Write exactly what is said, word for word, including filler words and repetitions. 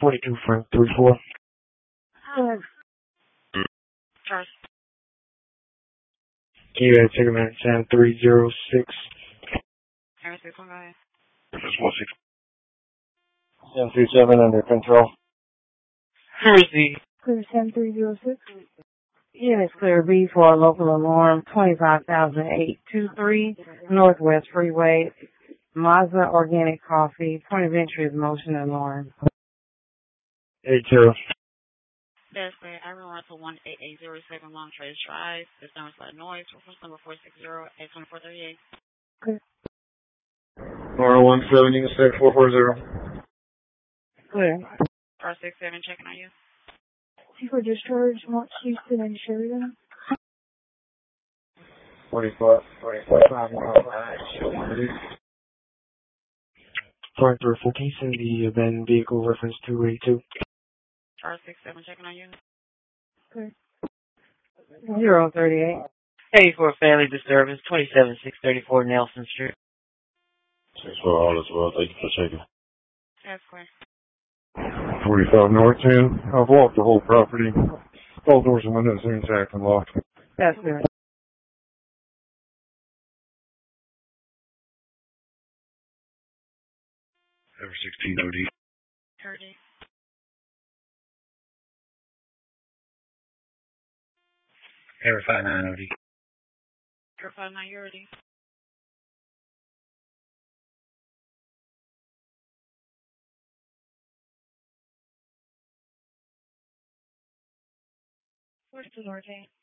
forty-two Frank three four. Hello. Trust. Can you take a minute? Sam three zero six. Area six one, go ahead. one six. Sam three seven under control. Receive. Clear seven three zero six. Yeah, it's clear B for a local alarm, twenty-five thousand eight two three Northwest Freeway, Mazda Organic Coffee, point of entry is motion alarm. eight zero. That's clear. Everyone to one eight eight zero seven Long Trace Drive. This number is like noise. Reference number four six zero eight two four three eight. Clear. R one seven, you can say four four zero. Clear. R six seven checking on you. For discharge, Mount Houston and Sheridan. forty-five, forty-five, Frank three four, can you send the abandoned vehicle reference two eight two? R six seven checking on you. Clear. zero thirty-eight. Hey, for family disturbance, twenty-seven six thirty-four Nelson Street. six four all as well, thank you for checking. That's clear. forty-five North ten, I've walked the whole property. All doors and windows are intact and locked. That's clear. Ever sixteen O D. thirty. Ever five nine O D. Ever five nine, you already. Where's the North eight?